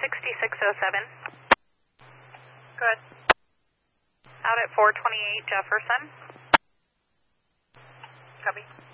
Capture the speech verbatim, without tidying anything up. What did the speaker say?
sixty-six oh seven. Good. Out at four twenty-eight Jefferson. Copy.